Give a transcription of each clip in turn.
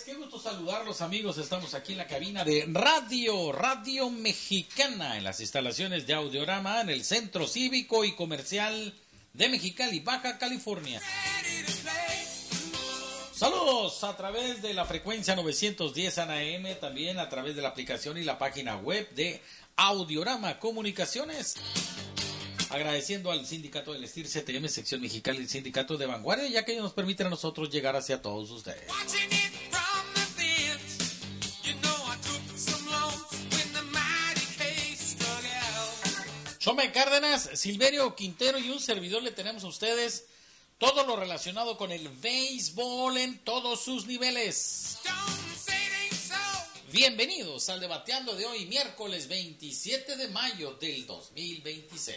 qué gusto saludarlos, amigos. Estamos aquí en la cabina de Radio Mexicana, en las instalaciones de Audiorama, en el Centro Cívico y Comercial de Mexicali, Baja California. Saludos a través de la frecuencia 910 AM, también a través de la aplicación y la página web de Audiorama Comunicaciones. Agradeciendo al Sindicato del Estir CTM, sección Mexicali, el Sindicato de Vanguardia, ya que ellos nos permiten a nosotros llegar hacia todos ustedes. Xome Cárdenas, Silverio Quintero y un servidor le tenemos a ustedes todo lo relacionado con el béisbol en todos sus niveles. Bienvenidos al Debateando de hoy, miércoles 27 de mayo del 2026.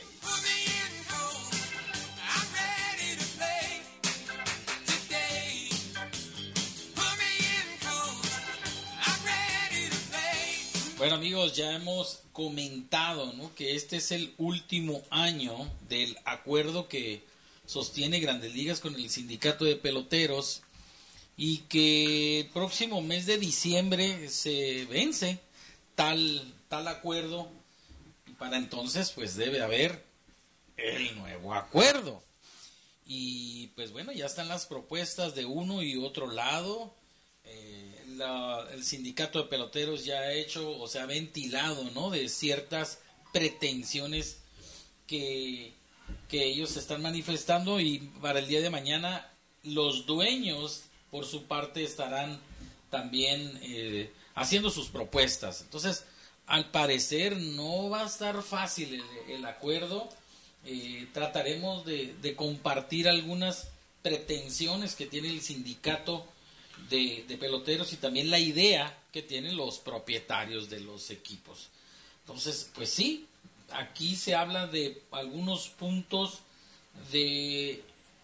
Bueno, amigos, ya hemos comentado, ¿no?, que este es el último año del acuerdo que sostiene Grandes Ligas con el sindicato de peloteros y que el próximo mes de diciembre se vence tal acuerdo, y para entonces pues debe haber el nuevo acuerdo. Y pues bueno, ya están las propuestas de uno y otro lado. El sindicato de peloteros ya ha hecho o se ha ventilado, ¿no?, de ciertas pretensiones que ellos están manifestando, y para el día de mañana los dueños por su parte estarán también haciendo sus propuestas. Entonces, al parecer no va a estar fácil el acuerdo. Trataremos de compartir algunas pretensiones que tiene el sindicato de peloteros y también la idea que tienen los propietarios de los equipos. Entonces, pues sí, aquí se habla de algunos puntos de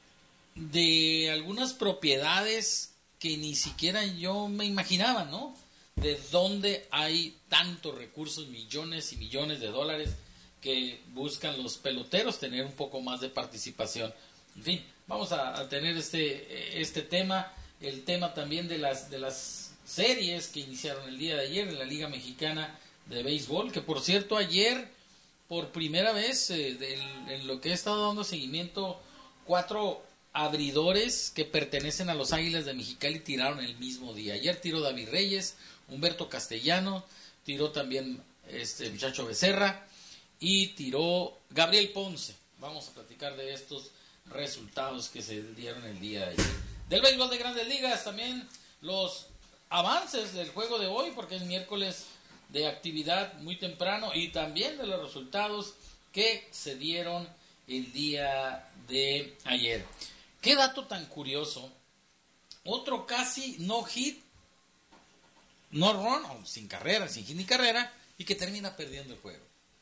algunas propiedades que ni siquiera yo me imaginaba, ¿no? De dónde hay tantos recursos, millones y millones de dólares que buscan los peloteros tener un poco más de participación. En fin, vamos a tener este tema, el tema también de las series que iniciaron el día de ayer en la Liga Mexicana de Béisbol, que por cierto ayer por primera vez en lo que he estado dando seguimiento, 4 abridores que pertenecen a los Águilas de Mexicali tiraron el mismo día. Ayer tiró David Reyes, Humberto Castellano, tiró también muchacho Becerra y tiró Gabriel Ponce. Vamos a platicar de estos resultados que se dieron el día de ayer. Del béisbol de Grandes Ligas también los avances del juego de hoy, porque es miércoles de actividad muy temprano, y también de los resultados que se dieron el día de ayer. Qué dato tan curioso. Otro casi no hit, no run, o sin carrera, sin hit ni carrera, y que termina perdiendo el juego.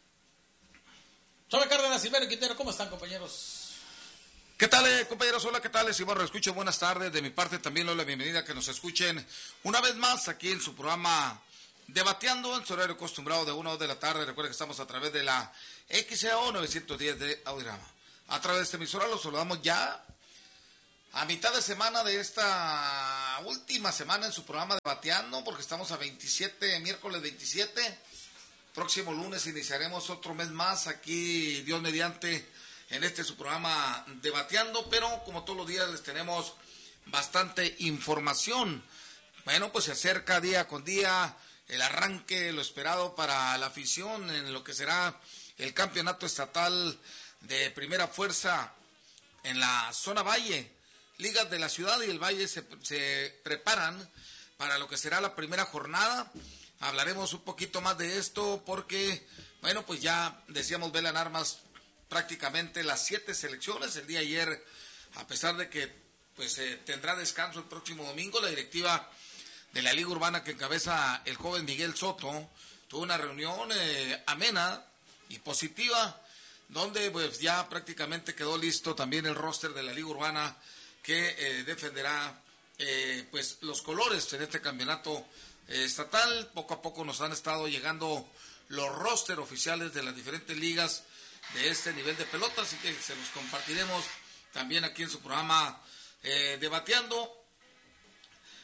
Xome Cárdenas, Silverio Quintero, ¿cómo están, compañeros? ¿Qué tal, compañeros? Hola, ¿qué tal? Si bueno, escucho, buenas tardes. De mi parte también les doy la bienvenida, que nos escuchen una vez más aquí en su programa Debateando, en su horario acostumbrado de 1 a 2 de la tarde. Recuerden que estamos a través de la XAO 910 de Audiorama. A través de esta emisora los saludamos ya a mitad de semana de esta última semana en su programa Debateando, porque estamos a 27, miércoles 27. Próximo lunes iniciaremos otro mes más aquí, Dios mediante, en su programa Debateando, pero como todos los días les tenemos bastante información. Bueno, pues se acerca día con día el arranque, lo esperado para la afición en lo que será el campeonato estatal de primera fuerza en la zona Valle. Ligas de la ciudad y el Valle se preparan para lo que será la primera jornada. Hablaremos un poquito más de esto porque, bueno, pues ya decíamos, velan armas prácticamente las 7 selecciones. El día de ayer, a pesar de que pues tendrá descanso el próximo domingo, la directiva de la Liga Urbana que encabeza el joven Miguel Soto tuvo una reunión amena y positiva, donde pues ya prácticamente quedó listo también el roster de la Liga Urbana que defenderá pues los colores en este campeonato estatal. Poco a poco nos han estado llegando los roster oficiales de las diferentes ligas de este nivel de pelota, así que se los compartiremos también aquí en su programa Debateando.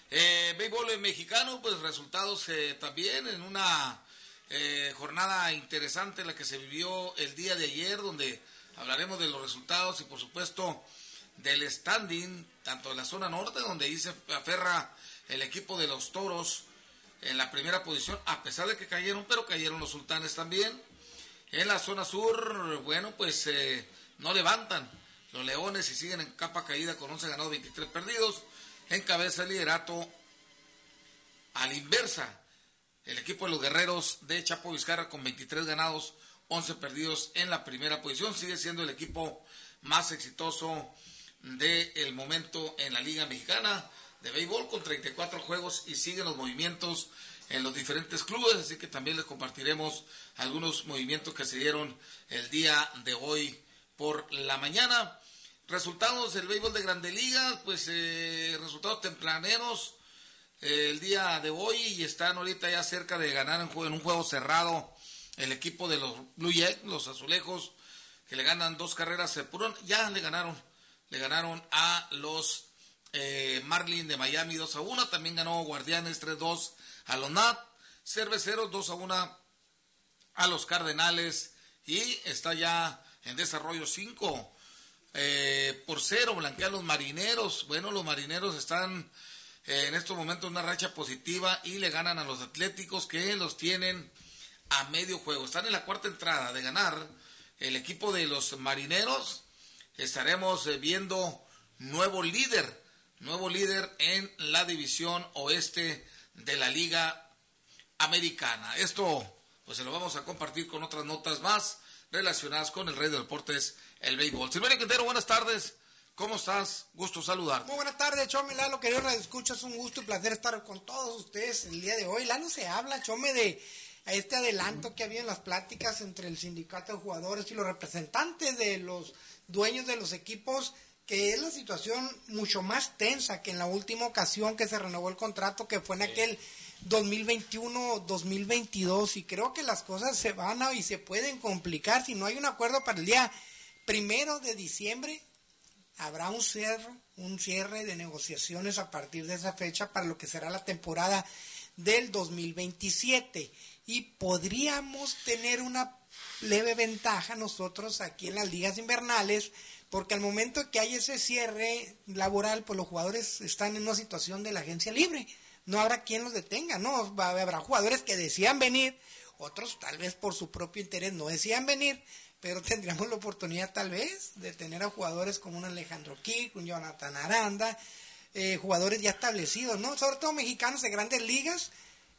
Béisbol mexicano, pues resultados también en una jornada interesante la que se vivió el día de ayer, donde hablaremos de los resultados y por supuesto del standing, tanto de la zona norte, donde ahí se aferra el equipo de los Toros en la primera posición, a pesar de que cayeron, pero cayeron los Sultanes también. En la zona sur, bueno, pues no levantan los Leones y siguen en capa caída con 11 ganados, 23 perdidos. Encabeza el liderato a la inversa el equipo de los Guerreros de Chapo Vizcarra con 23 ganados, 11 perdidos en la primera posición. Sigue siendo el equipo más exitoso del momento en la Liga Mexicana de Béisbol con 34 juegos y siguen los movimientos en los diferentes clubes, así que también les compartiremos algunos movimientos que se dieron el día de hoy por la mañana. Resultados del béisbol de Grandes Ligas, pues resultados tempraneros el día de hoy y están ahorita ya cerca de ganar en un juego cerrado el equipo de los Blue Jays, los Azulejos, que le ganan 2 carreras por ya le ganaron a los Marlins de Miami 2-1, también ganó Guardianes 3-2 a los Nats, Cerveceros 2-1 a los Cardenales y está ya en desarrollo 5-0, blanquean los Marineros. Bueno, los Marineros están en estos momentos en una racha positiva y le ganan a los Atléticos que los tienen a medio juego. Están en la cuarta entrada de ganar el equipo de los Marineros. Estaremos viendo nuevo líder en la división oeste de la Liga Americana. Esto pues se lo vamos a compartir con otras notas más relacionadas con el rey de deportes, el béisbol. Silverio Quintero, buenas tardes. ¿Cómo estás? Gusto saludarte. Muy buenas tardes, Chome. Lalo, querido Radio Escucha, es un gusto y placer estar con todos ustedes el día de hoy. Lalo, se habla, Chome, de este adelanto que había en las pláticas entre el sindicato de jugadores y los representantes de los dueños de los equipos, que es la situación mucho más tensa que en la última ocasión que se renovó el contrato, que fue en aquel 2021-2022, y creo que las cosas se van y se pueden complicar si no hay un acuerdo para el día 1 de diciembre. Habrá un cierre de negociaciones a partir de esa fecha para lo que será la temporada del 2027. Y podríamos tener una leve ventaja nosotros aquí en las ligas invernales, porque al momento que hay ese cierre laboral, pues los jugadores están en una situación de la agencia libre. No habrá quien los detenga, ¿no? Habrá jugadores que decían venir, otros tal vez por su propio interés no decían venir, pero tendríamos la oportunidad tal vez de tener a jugadores como un Alejandro Kirk, un Jonathan Aranda, jugadores ya establecidos, ¿no? Sobre todo mexicanos de grandes ligas,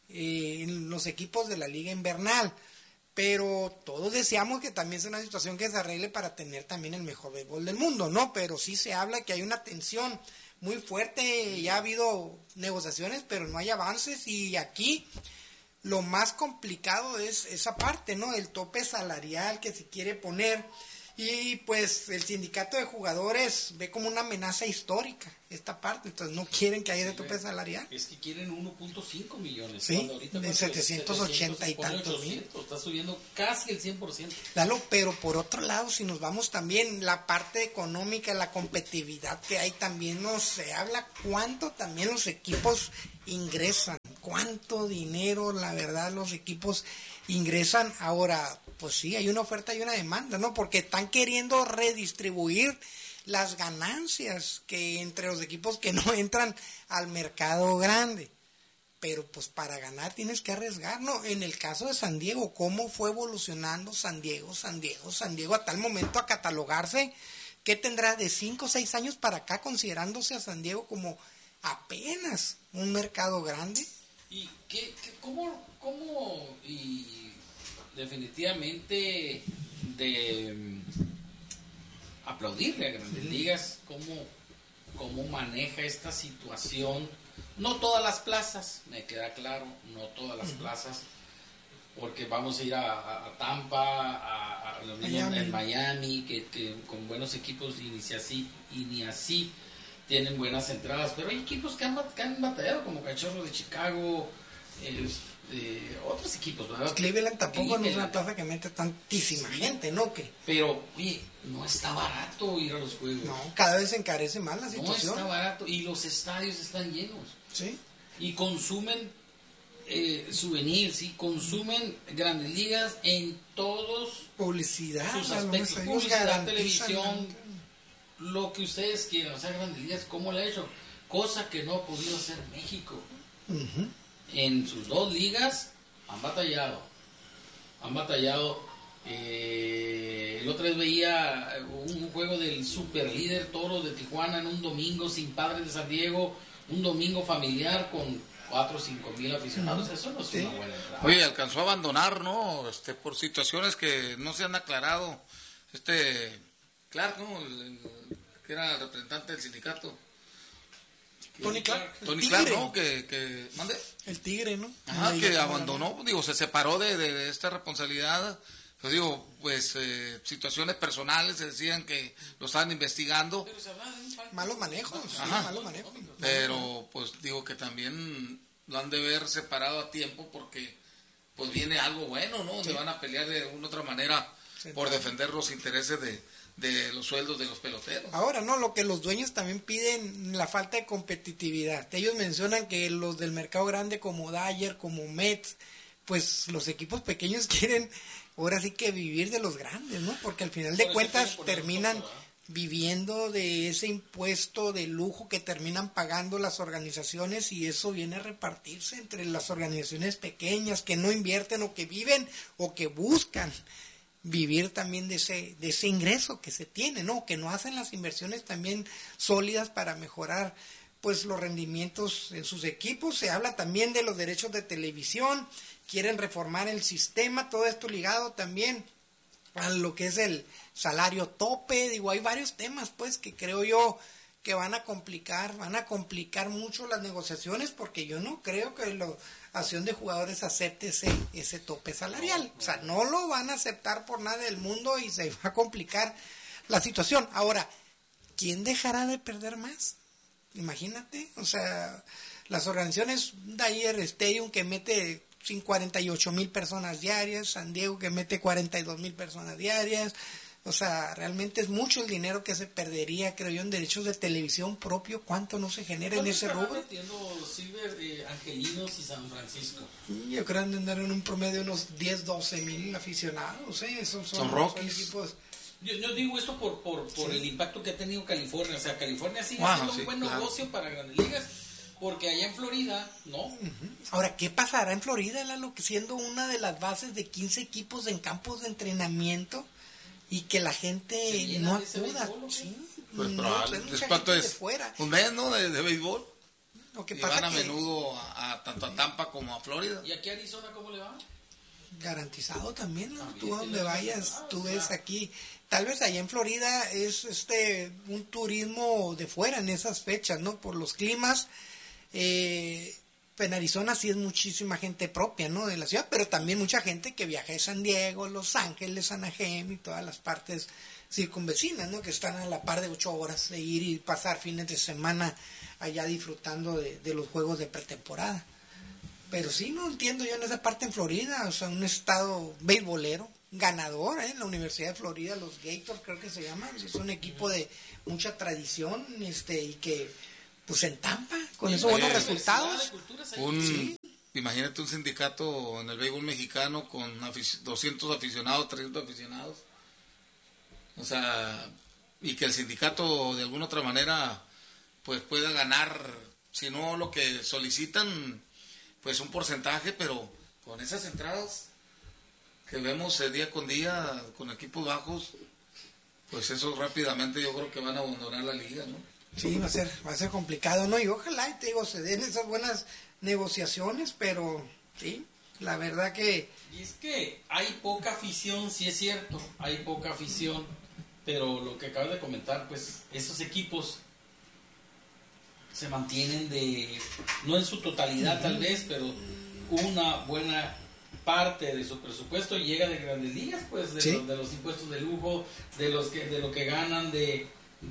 en los equipos de la liga invernal. Pero todos deseamos que también sea una situación que se arregle para tener también el mejor béisbol del mundo, ¿no? Pero sí se habla que hay una tensión muy fuerte, ya ha habido negociaciones, pero no hay avances, y aquí lo más complicado es esa parte, ¿no? El tope salarial que se quiere poner, y pues el sindicato de jugadores ve como una amenaza histórica esta parte, entonces no quieren que haya ese tope salarial. Es que quieren 1.5 millones. Sí, de 780 y tantos mil. Está subiendo casi el 100%. Lalo, pero por otro lado, si nos vamos también, la parte económica, la competitividad que hay también, no se habla cuánto también los equipos ingresan, cuánto dinero, la verdad, los equipos ingresan. Ahora, pues sí, hay una oferta y una demanda, ¿no? Porque están queriendo redistribuir las ganancias que entre los equipos que no entran al mercado grande. Pero pues para ganar tienes que arriesgar, ¿no? En el caso de San Diego, ¿cómo fue evolucionando San Diego a tal momento a catalogarse? ¿Qué tendrá de 5 o 6 años para acá, considerándose a San Diego como apenas un mercado grande? ¿Y cómo y definitivamente de aplaudirle a Grandes Ligas cómo maneja esta situación? No todas las plazas, me queda claro, no todas las plazas, porque vamos a ir a Tampa, a Miami, que con buenos equipos y ni así tienen buenas entradas, pero hay equipos que han batallado, como Cachorros de Chicago, otros equipos, ¿verdad? Cleveland tampoco no es una Cleveland. plaza que mete tantísima gente, ¿no? Que Pero, oye, no está barato ir a los juegos. no, cada vez se encarece más la No situación. está barato y los estadios están llenos. Sí. Y consumen souvenirs, sí, consumen Grandes Ligas en todos Publicidad, sus a los aspectos, estadios publicidad, garantizan televisión, lo que ustedes quieran. O sea, Grandes Ligas, ¿cómo lo ha hecho? Cosa que no ha podido hacer México. Ujú. En sus 2 ligas han batallado. El otro vez veía un juego del super líder Toros de Tijuana en un domingo sin Padres de San Diego, un domingo familiar con 4 o 5 mil aficionados. Eso no es Sí. una buena entrada. Oye, alcanzó a abandonar, ¿no? Por situaciones que no se han aclarado. Clark, ¿no? Que era el representante del sindicato. Tony Clark, el Tony tigre. Clark, ¿no? Que mande. El tigre, ¿no? Ajá, Ahí que está, abandonó, digo, se separó de esta responsabilidad. Pues digo, situaciones personales, se decían que lo estaban investigando, Pero se habla de un falta. malos manejos, sí, Ajá. malos manejos. pero pues digo que también lo han de ver separado a tiempo porque pues viene algo bueno, ¿no? Donde van a pelear de alguna otra manera Sí, por claro. defender los intereses de los sueldos de los peloteros. Ahora, no, lo que los dueños también piden, la falta de competitividad. Ellos mencionan que los del mercado grande como Dodgers, como Mets, pues los equipos pequeños quieren ahora sí que vivir de los grandes, ¿no? Porque al final Por de eso cuentas quieren poner terminan un tope, ¿verdad? viviendo de ese impuesto de lujo que terminan pagando las organizaciones y eso viene a repartirse entre las organizaciones pequeñas que no invierten o que viven o que buscan vivir también de ese ingreso que se tiene, ¿no? Que no hacen las inversiones también sólidas para mejorar pues los rendimientos en sus equipos. Se habla también de los derechos de televisión, quieren reformar el sistema, todo esto ligado también a lo que es el salario tope. Digo, hay varios temas pues que creo yo que van a complicar mucho las negociaciones, porque yo no creo que la asociación de jugadores acepte ese tope salarial. O sea, no lo van a aceptar por nada del mundo y se va a complicar la situación. Ahora, ¿quién dejará de perder más? Imagínate, o sea, las organizaciones, Dodger Stadium que mete 48,000 personas diarias, San Diego que mete 42,000 personas diarias, o sea, realmente es mucho el dinero que se perdería, creo yo, en derechos de televisión propio. ¿Cuánto no se genera en ese ¿Cuánto rubro? están metiendo Silver, Angelinos y San Francisco? Y yo creo que andar en un promedio de unos 10, 12 mil aficionados, ¿eh? Son Rockies. equipos. Yo digo esto por el impacto que ha tenido California. O sea, California sigue Ajá, siendo sí, un buen claro. negocio para Grandes Ligas, porque allá en Florida, ¿no? Ahora, ¿qué pasará en Florida, Lalo? Que siendo una de las bases de 15 equipos en campos de entrenamiento y que la gente ¿Se llena no de ese acuda. béisbol, o qué? Sí, Pues no, probable. es mucha ¿Cuánto gente de es? fuera. Un mes, ¿no? De béisbol. Lo que Y pasa van a que menudo tanto a Tampa como a Florida. ¿Y aquí a Arizona cómo le va? garantizado también, ¿no? También Tú a donde tiene vayas, garantizado, tú o ves sea. aquí. Tal vez allá en Florida es un turismo de fuera en esas fechas, ¿no? Por los climas. En Arizona sí es muchísima gente propia, ¿no? De la ciudad, pero también mucha gente que viaja de San Diego, Los Ángeles, Anaheim y todas las partes circunvecinas, ¿no? Que están a la par de 8 horas de ir y pasar fines de semana allá disfrutando de los juegos de pretemporada. Pero sí, no entiendo yo en esa parte en Florida, o sea, un estado beisbolero, ganador, ¿eh? En la Universidad de Florida, los Gators creo que se llaman, es un equipo de mucha tradición, y que, pues en Tampa, con esos buenos resultados. Imagínate un sindicato en el béisbol mexicano con 200 aficionados, 300 aficionados. O sea, y que el sindicato de alguna otra manera pues pueda ganar, si no lo que solicitan, pues un porcentaje, pero con esas entradas que vemos día con día con equipos bajos, pues eso rápidamente yo creo que van a abandonar la liga, ¿no? Sí, va a ser complicado, ¿no? Y ojalá, y te digo, se den esas buenas negociaciones, pero sí, la verdad que... Y es que hay poca afición, sí es cierto, hay poca afición, pero lo que acabas de comentar, pues esos equipos se mantienen no en su totalidad tal vez, pero una buena parte de su presupuesto llega de Grandes Ligas, pues de, ¿sí? de los impuestos de lujo, de lo que ganan de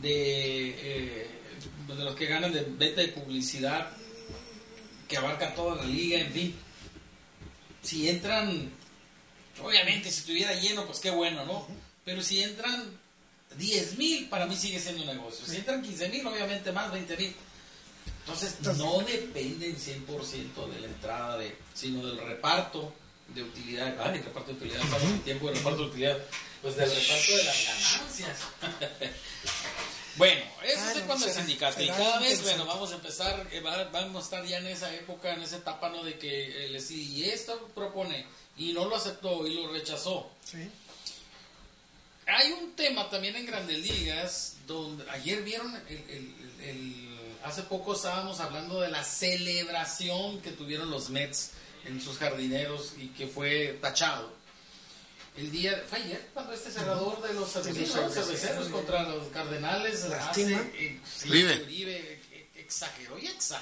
los que ganan de venta de publicidad que abarca toda la liga, en fin. si entran, obviamente si estuviera lleno, pues qué bueno, ¿no? Pero si entran 10,000, para mí sigue siendo un negocio. Si entran 15,000, obviamente más, 20,000. Entonces no dependen 100% de la entrada, sino del reparto de utilidad. Ay, reparto de utilidad, estamos en tiempo de reparto de utilidad. Pues del reparto de las ganancias. Bueno, eso es cuando el sindicato. Y cada vez, bueno, vamos a empezar, vamos a estar ya en esa época, en esa etapa, ¿no? De que el y esto propone, y no lo aceptó, y lo rechazó. Sí. Hay un tema también en Grandes Ligas, donde ayer vieron, hace poco estábamos hablando de la celebración que tuvieron los Mets en sus jardineros y que fue tachado. El día, fue ayer, cuando este cerrador de los cerveceros contra los Cardenales Uribe exageró.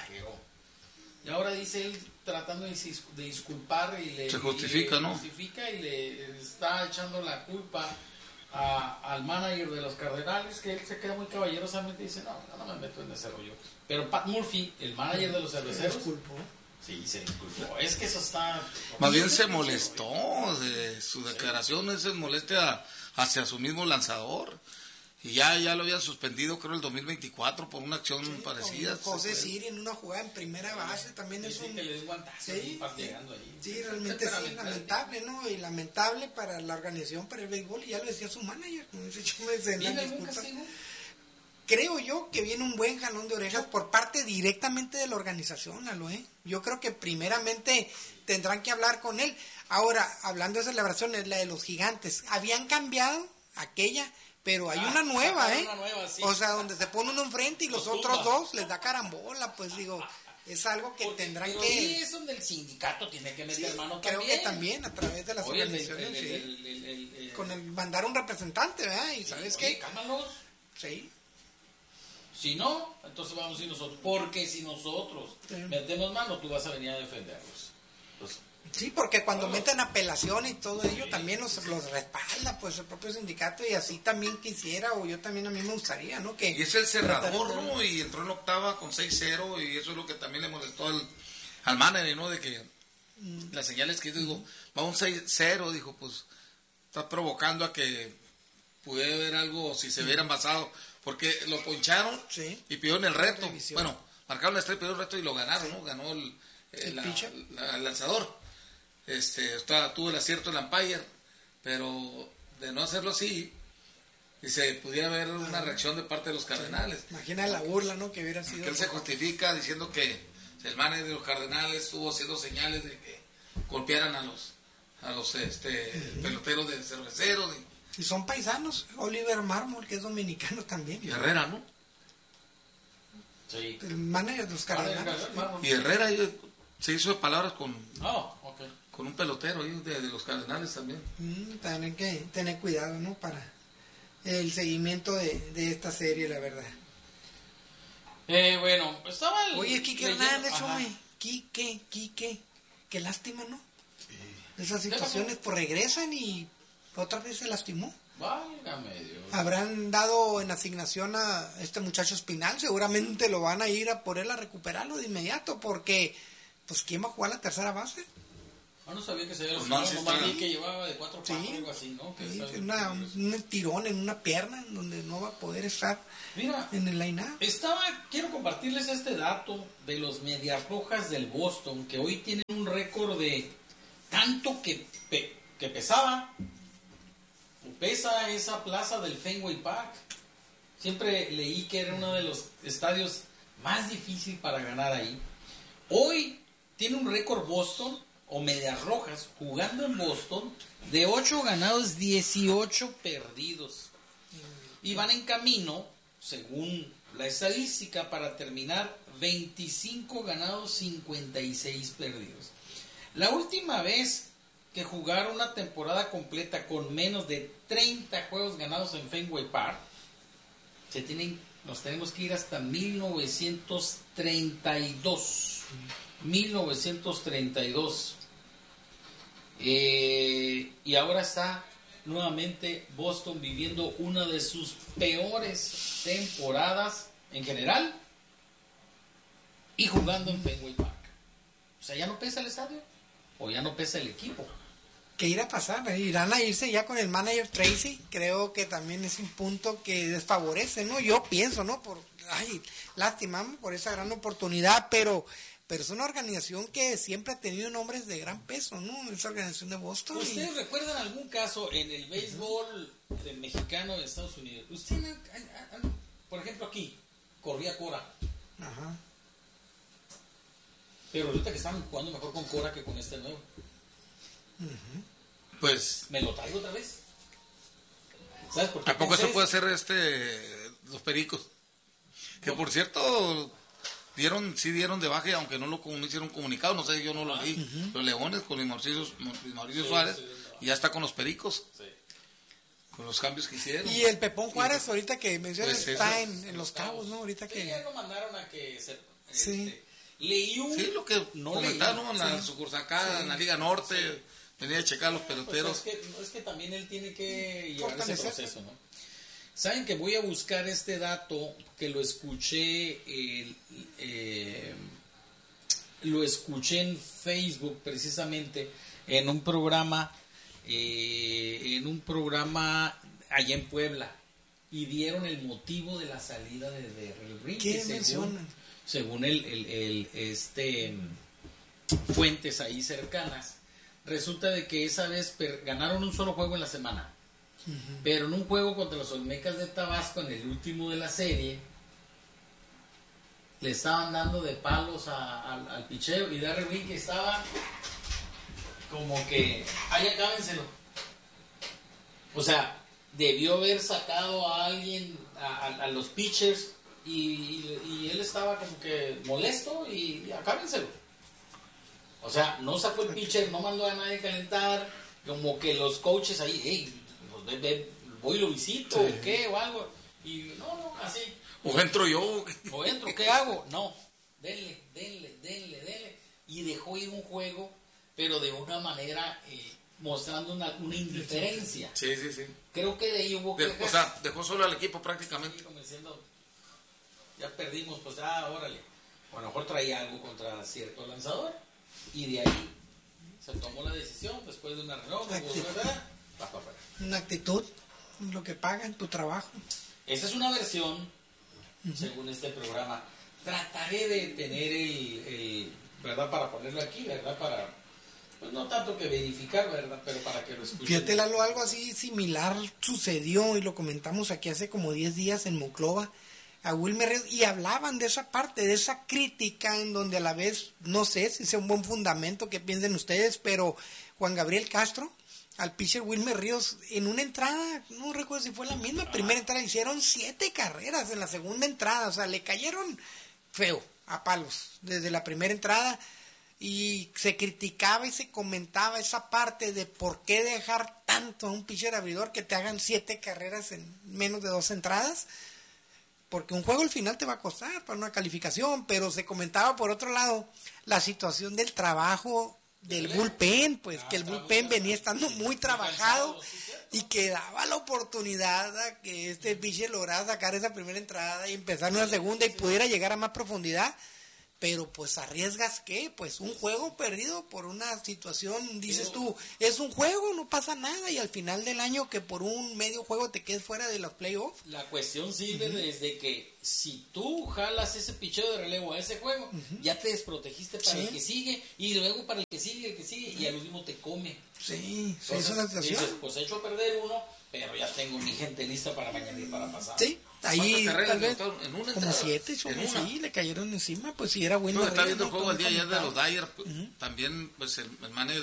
Y ahora dice él, tratando de disculpar y se justifica, ¿no? Justifica y le está echando la culpa al manager de los Cardenales, que él se queda muy caballerosamente y dice, no me meto en ese rollo. Pero Pat Murphy, el manager de los cerveceros, se disculpó. Sí, se disculpó. Es que eso está... Más bien se molestó de su declaración, es molestia hacia su mismo lanzador. Y ya lo habían suspendido, creo, el 2024 por una acción parecida. José Siri en una jugada en primera base también es un... que le des guantazo ahí. Sí, realmente sí, lamentable, ¿no? Y lamentable para la organización, para el béisbol, y ya lo decía su manager. ¿Tiene algún castigo? Creo yo que viene un buen jalón de orejas por parte directamente de la organización, Yo creo que primeramente tendrán que hablar con él. Ahora, hablando de celebraciones, la de los Gigantes, habían cambiado aquella, pero hay una nueva, Una nueva, sí. O sea, donde se pone uno enfrente y los otros dos les da carambola, pues digo, es algo que tendrán que... Sí, es donde el sindicato tiene que meter mano creo también. Que también, a través de las organizaciones, con el mandar un representante, ¿verdad? Y ¿sabes qué? Cámalos. Sí. Si no, entonces vamos a ir nosotros. Porque si nosotros metemos mano, tú vas a venir a defenderlos. Pues, sí, porque cuando meten apelación y todo ello, también los respalda pues el propio sindicato, y así también quisiera, o yo también a mí me gustaría, ¿no? Que y es el cerrador, ¿no? Y entró en octava con 6-0, y eso es lo que también le molestó al manager, ¿no? De que las señales que digo, va un 6-0, dijo, pues está provocando a que pudiera haber algo, si se hubieran basado, porque lo poncharon y pidieron el reto. Bueno, marcaron la estrella, pidieron el reto y lo ganaron, ¿no? Ganó el lanzador. Tuvo el acierto el umpire, pero de no hacerlo así, dice, pudiera haber una reacción de parte de los Cardenales. Imagina la burla, ¿no? Que hubiera sido. Que él se justifica diciendo que el manager de los Cardenales estuvo haciendo señales de que golpearan a los peloteros de cerveceros. Y son paisanos, Oliver Marmol, que es dominicano también. Y Herrera, ¿no? Sí. El manager de los Cardenales. Y Herrera se hizo de palabras con okay. Con un pelotero ahí de los Cardenales también. Tienen que tener cuidado, ¿no? Para el seguimiento de esta serie, la verdad. Bueno, estaba el... Oye, Quique Hernández, hombre. Quique. Qué lástima, ¿no? Sí. Esas situaciones pues regresan y otra vez se lastimó. Válgame Dios. Habrán dado en asignación a este muchacho Espinal, seguramente lo van a ir a por él a recuperarlo de inmediato, porque pues ¿quién va a jugar la tercera base? No sabía que se había lesionado, que llevaba de 4 sí, algo así, ¿no? Que un tirón en una pierna en donde no va a poder estar. Mira, en el line-up. Quiero compartirles este dato de los Medias Rojas del Boston, que hoy tienen un récord de tanto que pesa esa plaza del Fenway Park. Siempre leí que era uno de los estadios más difíciles para ganar ahí. Hoy tiene un récord Boston, o Medias Rojas, jugando en Boston, de 8 ganados, 18 perdidos. Y van en camino, según la estadística, para terminar 25 ganados, 56 perdidos. La última vez que jugaron una temporada completa con menos de 30 juegos ganados en Fenway Park, nos tenemos que ir hasta 1932. 1932. Y ahora está nuevamente Boston viviendo una de sus peores temporadas en general y jugando en Fenway Park. O sea, ya no pesa el estadio. o ya no pesa el equipo. ¿Qué irá a pasar? Irán a irse ya con el manager Tracy. Creo que también es un punto que desfavorece, ¿no? Yo pienso, ¿no? Lástima por esa gran oportunidad, pero es una organización que siempre ha tenido nombres de gran peso, ¿no? Esa organización de Boston. ¿Ustedes recuerdan algún caso en el béisbol mexicano de Estados Unidos? ¿Usted, por ejemplo, aquí, corría Cora? Ajá. Pero ahorita que están jugando mejor con Cora que con este nuevo. Pues, ¿Me lo traigo otra vez? ¿Sabes por qué? ¿a poco eso puede ser los Pericos? Que por cierto, sí dieron de baja, aunque no hicieron comunicado, no sé, yo no lo vi. Los Leones con Luis Mauricio Suárez, y ya está con los Pericos. Sí. Con los cambios que hicieron. Y el Pepón Juárez, ahorita que mencionas, pues está en Los Cabos, ¿no? Ahorita que... Sí, ya lo mandaron a que se... Sí. Leí Sí, lo que comentaron en la sucursal acá, en la Liga Norte, venía a checar los peloteros. Pues es que también él tiene que llevar ese proceso, ¿no? Saben que voy a buscar este dato que lo escuché en Facebook precisamente en un programa allá en Puebla, y dieron el motivo de la salida de Darrell Green. ¿Qué mencionan? Según fuentes ahí cercanas, resulta de que esa vez ganaron un solo juego en la semana. Pero en un juego contra los Olmecas de Tabasco, en el último de la serie, le estaban dando de palos al picheo, y Darrell Green, que estaba como que, ahí acábenselo. O sea, debió haber sacado a alguien, a los pitchers, y él estaba como que molesto, y acábenselo. O sea, no sacó el pitcher, no mandó a nadie a calentar, como que los coaches ahí, hey, voy y lo visito, sí, o qué, o algo, y no, así. O entro yo. O entro, ¿qué hago? No, denle, y dejó ir un juego, pero de una manera mostrando una indiferencia. Sí. Creo que de ahí hubo que... O sea, dejó solo al equipo prácticamente. Como diciendo, ya perdimos, pues órale. O a lo mejor traía algo contra cierto lanzador, y de ahí se tomó la decisión, después de una reunión, una actitud, lo que pagan, tu trabajo. Esa es una versión, según este programa. Trataré de tener el ¿verdad? Para ponerlo aquí, ¿verdad? Para, pues no tanto que verificar, ¿verdad? Pero para que lo escuchen. Fíjate, Lalo, algo así similar sucedió, y lo comentamos aquí hace como 10 días en Monclova, a Wilmer Ríos, y hablaban de esa parte, de esa crítica, en donde a la vez, no sé si sea un buen fundamento que piensen ustedes, pero Juan Gabriel Castro, al pitcher Wilmer Ríos, en una entrada, no recuerdo si fue la misma primera entrada, hicieron 7 carreras en la segunda entrada, o sea, le cayeron feo a palos desde la primera entrada, y se criticaba y se comentaba esa parte de por qué dejar tanto a un pitcher abridor que te hagan 7 carreras en menos de 2 entradas, porque un juego al final te va a costar para una calificación. Pero se comentaba por otro lado la situación del trabajo del bullpen, pues que el bullpen venía estando muy trabajado, y que daba la oportunidad a que este pitcher lograra sacar esa primera entrada y empezar una segunda y pudiera llegar a más profundidad. Pero pues arriesgas, ¿qué? Pues un juego perdido por una situación, dices tú, es un juego, no pasa nada, y al final del año que por un medio juego te quedes fuera de los playoffs. La cuestión sirve desde que si tú jalas ese picheo de relevo a ese juego, ya te desprotegiste para el que sigue, y luego para el que sigue, y al último te come. Sí, entonces, esa es la situación. Dices, pues echo a perder uno, pero ya tengo mi gente lista para mañana y para pasar. Sí, ahí tal vez en una como 7, sí, le cayeron encima, pues si era bueno. Estaba viendo el juego el día ayer de los Dyers, también pues el manager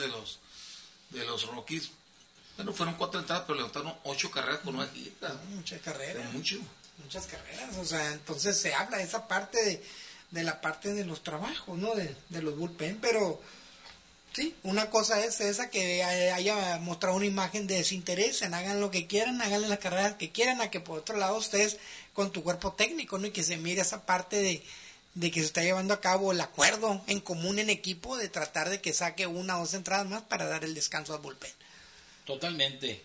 de los Rockies, bueno, fueron 4 entradas, pero levantaron 8 carreras con 9 hits. Muchas carreras. Muchas carreras, o sea, entonces se habla de esa parte de la parte de los trabajos, ¿no? De los bullpen, pero sí, una cosa es esa, que haya mostrado una imagen de desinterés, hagan lo que quieran, háganle las carreras que quieran, a que por otro lado ustedes con tu cuerpo técnico, ¿no? Y que se mire esa parte de que se está llevando a cabo el acuerdo en común en equipo de tratar de que saque 1 o 2 entradas más para dar el descanso al bullpen. Totalmente.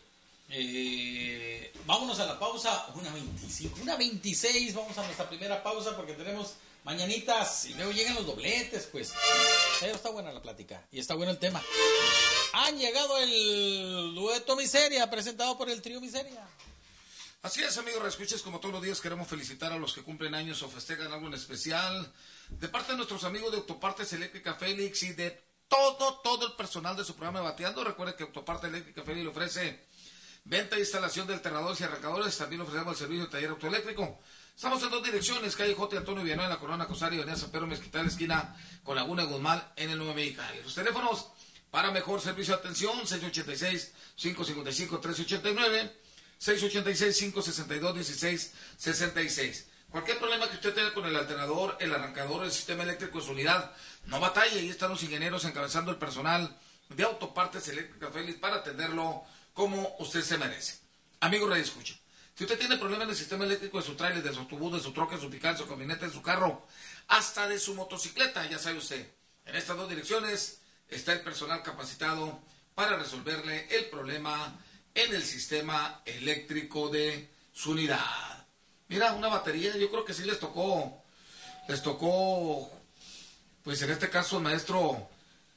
Vámonos a la pausa, 1:25, 1:26, vamos a nuestra primera pausa porque tenemos mañanitas y luego llegan los dobletes, pues. Pero está buena la plática y está bueno el tema. Han llegado el dueto Miseria, presentado por el trío Miseria. Así es, amigos, reescuches, como todos los días queremos felicitar a los que cumplen años o festejan algo en especial. De parte de nuestros amigos de Autopartes Eléctrica Félix y de todo el personal de su programa Bateando. Recuerde que Autopartes Eléctrica Félix le ofrece venta e instalación de alternadores y arrancadores. También ofrecemos el servicio de taller autoeléctrico. Estamos en 2 direcciones, calle J. Antonio Villanueva en la Corona Cosario y avenida San Pedro Mezquital, esquina con Laguna de Guzmán en el Nuevo Mexicali. Los teléfonos para mejor servicio de atención, 686-555-1389, 686-562-1666. Cualquier problema que usted tenga con el alternador, el arrancador, el sistema eléctrico de su unidad, no batalle. Ahí están los ingenieros encabezando el personal de Autopartes Eléctrica Félix para atenderlo como usted se merece. Amigo Radio Escucha, si usted tiene problemas en el sistema eléctrico de su tráiler, de su autobús, de su troca, de su pickup, de su camioneta, de su carro, hasta de su motocicleta, ya sabe usted, en estas 2 direcciones está el personal capacitado para resolverle el problema en el sistema eléctrico de su unidad. Mira, una batería, yo creo que sí les tocó, pues en este caso el maestro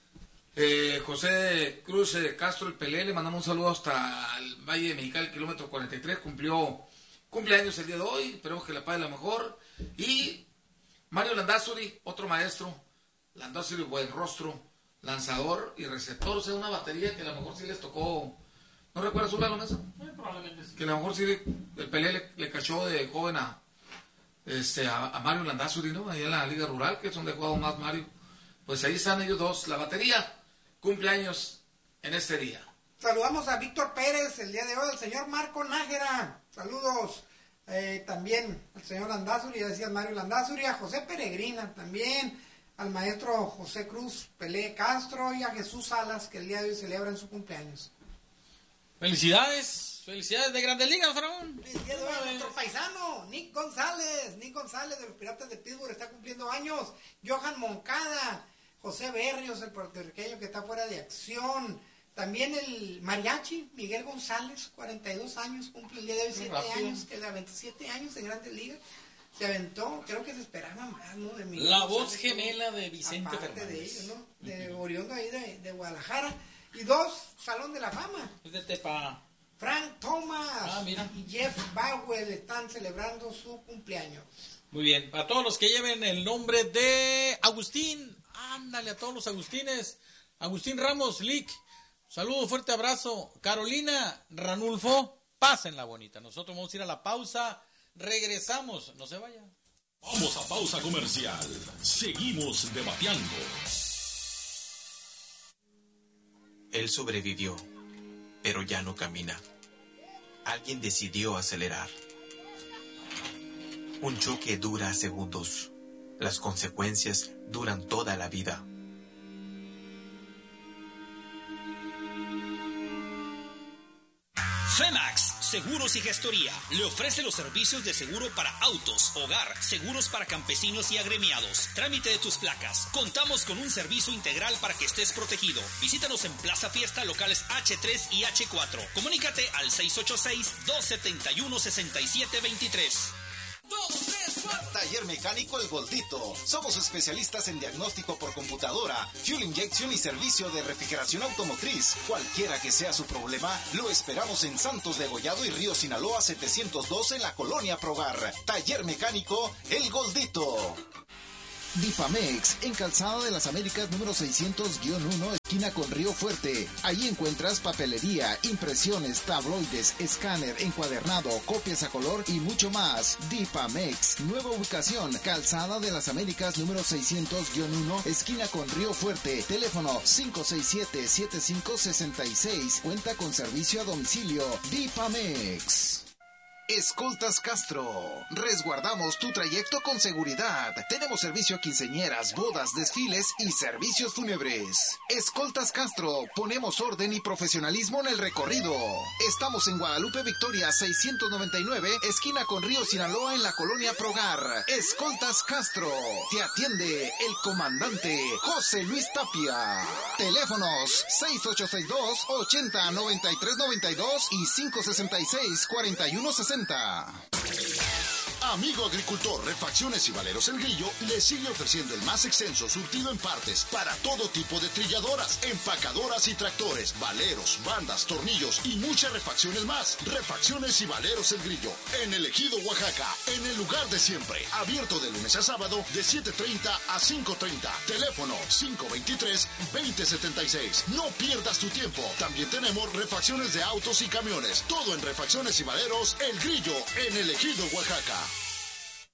José Cruz Castro, el Pelé, le mandamos un saludo hasta el Valle de Mexicali, kilómetro 43, cumpleaños el día de hoy, esperemos que la pague la mejor. Y Mario Landazuri, otro maestro, Landazuri, buen rostro, lanzador y receptor, o sea, una batería que a lo mejor sí les tocó. ¿No recuerdas un balón eso? Probablemente sí. Que a lo mejor sí el Pelé le cachó de joven a Mario Landazuri, ¿no? Ahí en la Liga Rural, que es donde ha jugado más Mario. Pues ahí están ellos dos. La batería cumpleaños en este día. Saludamos a Víctor Pérez el día de hoy, al señor Marco Nájera. Saludos. También al señor Landazuri, ya decía Mario Landazuri, a José Peregrina también, al maestro José Cruz Pelé Castro y a Jesús Salas, que el día de hoy celebran su cumpleaños. Felicidades de Grandes Ligas, Faraón. El día de hoy nuestro paisano, Nick González de los Piratas de Pittsburgh está cumpliendo años. Johan Moncada, José Berrios, el puertorriqueño que está fuera de acción. También el mariachi, Miguel González, 42 años, cumple el día de hoy 7 años, que de 27 años en Grandes Ligas. Se aventó, creo que se esperaba más, ¿no? De Miguel la González, voz gemela de Vicente Fernández. De ellos, ¿no? De Uh-huh. oriundo ahí de Guadalajara. Y 2, Salón de la Fama. Es de Tepa. Frank Thomas mira. y Jeff Bagwell están celebrando su cumpleaños. Muy bien, a todos los que lleven el nombre de Agustín, ándale a todos los Agustines. Agustín Ramos Lick, saludo, fuerte abrazo. Carolina Ranulfo, pásenla bonita. Nosotros vamos a ir a la pausa, regresamos, no se vayan. Vamos a pausa comercial, seguimos debatiendo. Él sobrevivió, pero ya no camina. Alguien decidió acelerar. Un choque dura segundos. Las consecuencias duran toda la vida. Femax Seguros y Gestoría le ofrece los servicios de seguro para autos, hogar, seguros para campesinos y agremiados, trámite de tus placas. Contamos con un servicio integral para que estés protegido. Visítanos en Plaza Fiesta, locales H3 y H4. Comunícate al 686-271-6723. Taller Mecánico El Goldito. Somos especialistas en diagnóstico por computadora, fuel injection y servicio de refrigeración automotriz. Cualquiera que sea su problema, lo esperamos en Santos de Gollado y Río Sinaloa 712 en la Colonia Progar. Taller Mecánico El Goldito. Difamex, en Calzada de las Américas número 600-1, esquina con Río Fuerte. Allí encuentras papelería, impresiones, tabloides, escáner, encuadernado, copias a color y mucho más. Difamex, nueva ubicación, Calzada de las Américas número 600-1, esquina con Río Fuerte. Teléfono 567-7566. Cuenta con servicio a domicilio. Difamex. Escoltas Castro. Resguardamos tu trayecto con seguridad. Tenemos servicio a quinceañeras, bodas, desfiles y servicios fúnebres. Escoltas Castro. Ponemos orden y profesionalismo en el recorrido. Estamos en Guadalupe Victoria 699, esquina con Río Sinaloa en la Colonia Progar. Escoltas Castro. Te atiende el comandante José Luis Tapia. Teléfonos 6862-809392 y 566-4160. Amigo agricultor, Refacciones y Valeros El Grillo le sigue ofreciendo el más extenso surtido en partes para todo tipo de trilladoras, empacadoras y tractores, valeros, bandas, tornillos y muchas refacciones más. Refacciones y Valeros El Grillo, en el Ejido, Oaxaca, en el lugar de siempre. Abierto de lunes a sábado de 7:30 a 5:30. Teléfono 523-2076. No pierdas tu tiempo. También tenemos refacciones de autos y camiones. Todo en Refacciones y Valeros El Grillo, en el Ejido, Oaxaca.